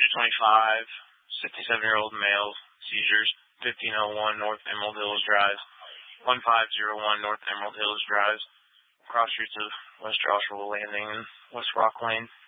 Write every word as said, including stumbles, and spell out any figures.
two twenty-five, fifty-seven-year-old male, seizures, fifteen oh one North Emerald Hills Drive, one five oh one North Emerald Hills Drive, cross streets of West Joshua Landing and West Rock Lane.